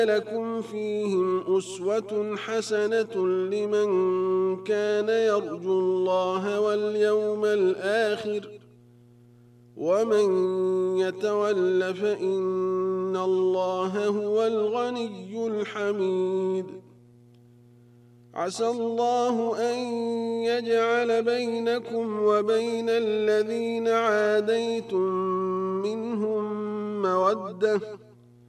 لكم فيهم أسوة حسنة لمن كان يرجو الله واليوم الآخر ومن يتول فإن الله هو الغني الحميد. عسى الله أن يجعل بينكم وبين الذين عاديتم منهم مودة